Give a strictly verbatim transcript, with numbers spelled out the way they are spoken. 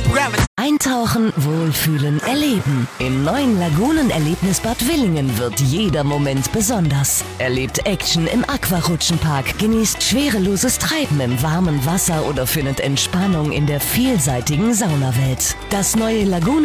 Eintauchen, wohlfühlen, erleben. Im neuen Lagunenerlebnisbad Willingen wird jeder Moment besonders. Erlebt Action im Aquarutschenpark, genießt schwereloses Treiben im warmen Wasser oder findet Entspannung in der vielseitigen Saunawelt. Das neue Lagune